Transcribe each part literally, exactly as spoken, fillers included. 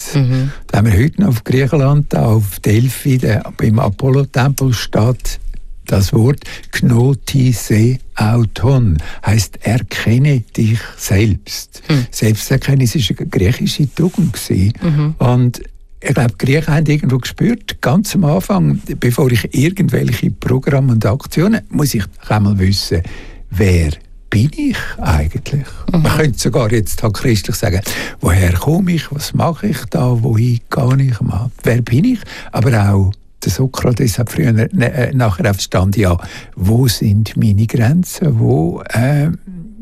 Mhm. Wenn wir heute noch auf Griechenland, auf Delphi, der, beim Apollo-Tempel steht das Wort Gnotise-auton, heisst erkenne dich selbst. Mhm. Selbsterkenntnis war eine griechische Tugend. Mhm. Und ich glaube, die Griechen haben irgendwo gespürt, ganz am Anfang, bevor ich irgendwelche Programme und Aktionen, muss ich einmal wissen, wer bin ich eigentlich? Mhm. Man könnte sogar jetzt halt christlich sagen, woher komme ich, was mache ich da, wohin gehe ich mal, wer bin ich? Aber auch der Sokrates hat früher äh, nachher verstanden, ja, wo sind meine Grenzen, wo äh,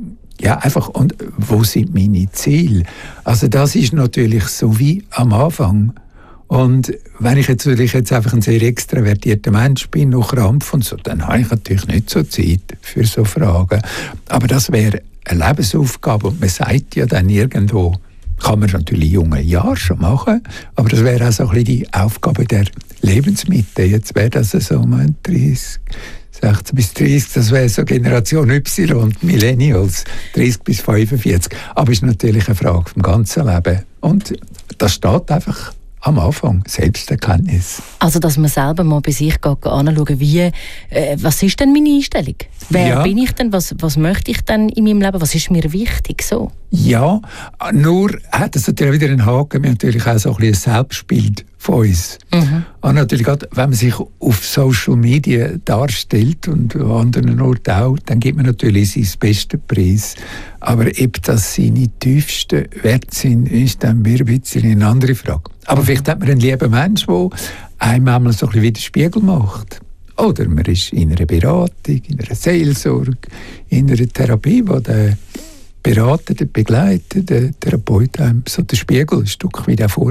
ja einfach und wo sind meine Ziele? Also das ist natürlich so wie am Anfang. Und wenn ich jetzt, ich jetzt einfach ein sehr extravertierter Mensch bin, noch Krampf und so, dann habe ich natürlich nicht so Zeit für so Fragen. Aber das wäre eine Lebensaufgabe und man sagt ja dann irgendwo, kann man natürlich in jungen Jahren schon machen, aber das wäre auch so ein bisschen die Aufgabe der Lebensmitte. Jetzt wäre das so um dreißig, sechzehn bis dreißig, das wäre so Generation Y, Millennials, dreißig bis fünfundvierzig. Aber es ist natürlich eine Frage vom ganzen Leben. Und das steht einfach am Anfang, Selbsterkenntnis. Also, dass man selber mal bei sich anschauen, wie, äh, was ist denn meine Einstellung? Wer ja. bin ich denn? Was, was möchte ich denn in meinem Leben? Was ist mir wichtig? So? Ja, nur hat es natürlich wieder einen Haken. Wir haben natürlich auch so ein bisschen ein Selbstbild von uns. Mhm. Und natürlich gerade, wenn man sich auf Social Media darstellt und an anderen Orten auch, dann gibt man natürlich seinen besten Preis. Aber ob das seine tiefsten Werte sind, ist dann wieder ein bisschen eine andere Frage. Aber vielleicht hat man einen lieben Mensch, der einem einmal so ein bisschen wieder Spiegel macht. Oder man ist in einer Beratung, in einer Seelsorge, in einer Therapie, wo der Berater, der Begleiter, der Therapeut einem so den Spiegel ein Stück wieder vor.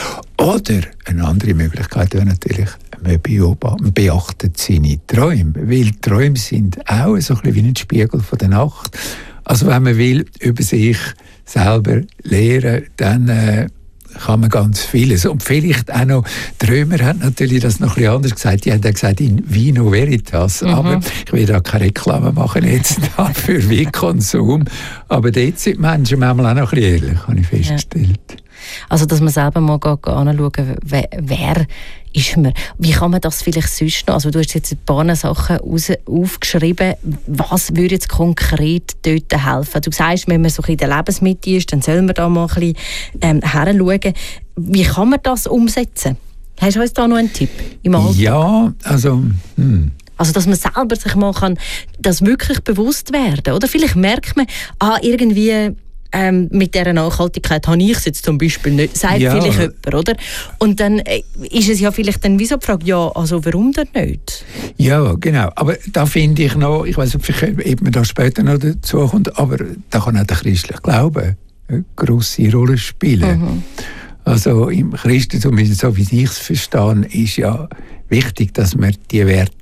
Oder eine andere Möglichkeit wäre natürlich, man beachtet seine Träume, weil Träume sind auch so ein bisschen wie ein Spiegel von der Nacht. Also wenn man will, über sich selber lernen, dann äh, kann man ganz vieles. Und vielleicht auch noch, die Römer haben natürlich das noch ein bisschen anders gesagt. Die haben gesagt, in vino veritas. Mhm. Aber ich will da keine Reklame machen jetzt für Weinkonsum. Aber dort sind die Menschen manchmal auch noch ein bisschen ehrlich, habe ich festgestellt. Ja. Also, dass man selber mal anschauen, wer, wer ist man? Wie kann man das vielleicht sonst noch? Also, du hast jetzt ein paar Sachen raus, aufgeschrieben. Was würde jetzt konkret dort helfen? Du sagst, wenn man so in der Lebensmitte ist, dann soll man da mal ein bisschen ähm, heranschauen. Wie kann man das umsetzen? Hast du uns da noch einen Tipp im Alltag? Ja, also... Hm. Also, dass man selber sich mal kann, das wirklich bewusst werden. Oder vielleicht merkt man, ah, irgendwie... Ähm, mit dieser Nachhaltigkeit habe ich es jetzt zum Beispiel nicht, sagt ja. vielleicht jemand, oder? Und dann äh, ist es ja vielleicht dann wie so die Frage, ja, also warum denn nicht? Ja, genau. Aber da finde ich noch, ich weiß nicht, ob man da später noch dazu kommt, aber da kann auch der christliche Glaube eine grosse Rolle spielen. Mhm. Also im Christentum, so wie ich es verstehe, ist ja wichtig, dass man die Werte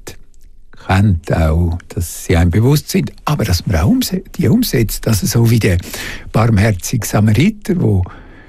kennt, auch, dass sie einem bewusst sind, aber dass man auch die umsetzt. Also so wie der barmherzige Samariter, wo,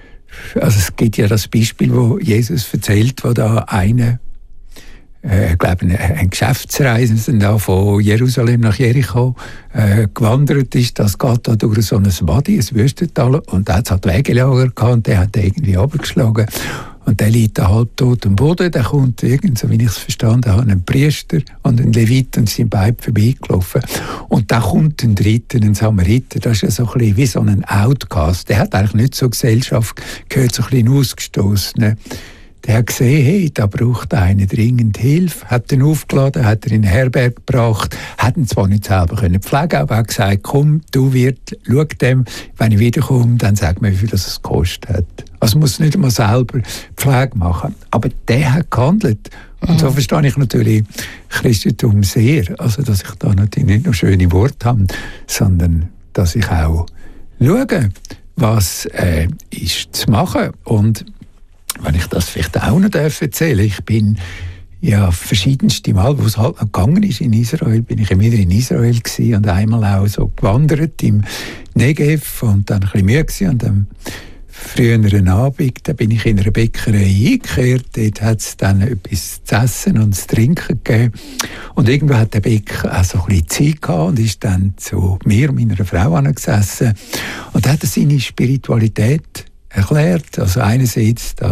also es gibt ja das Beispiel, wo Jesus erzählt, wo da eine, äh, ich glaube, ein, ein Geschäftsreisender von Jerusalem nach Jericho äh, gewandert ist. Das geht da durch so ein Wadi, ein Wüstental, und da hat es halt Wegelager gehabt und der hat irgendwie runtergeschlagen. Und der liegt da halb tot am Boden. Da kommt irgend, so wie ich es verstanden habe, ein Priester und ein Levit und sind beide vorbeigelaufen. Und da kommt ein Dritter, ein Samariter. Das ist ja so ein bisschen wie so ein Outcast. Der hat eigentlich nicht zur Gesellschaft gehört, so ein bisschen ausgestoßen. Der hat gesehen, hey, da braucht einer dringend Hilfe, hat ihn aufgeladen, hat ihn in eine Herberge gebracht, hat ihn zwar nicht selber können pflegen, aber hat gesagt, komm, du Wirt, schau dem, wenn ich wiederkomme, dann sag mir, wie viel das es gekostet hat. Also muss nicht einmal selber Pflege machen. Aber der hat gehandelt. Und mhm. so verstehe ich natürlich Christentum sehr. Also, dass ich da natürlich nicht nur schöne Worte habe, sondern dass ich auch schaue, was äh, ist zu machen. Und wenn ich das vielleicht auch noch erzählen darf, ich bin ja verschiedenste Mal, wo es halt noch gegangen ist in Israel, bin ich immer wieder in Israel gewesen und einmal auch so gewandert im Negev und dann ein bisschen müde gewesen. Und am früheren Abend, da bin ich in einer Bäckerei eingekehrt, dort hat es dann etwas zu essen und zu trinken gegeben. Und irgendwo hat der Bäcker auch so ein bisschen Zeit gehabt und ist dann zu mir und meiner Frau angesessen und hat seine Spiritualität erklärt. Also einerseits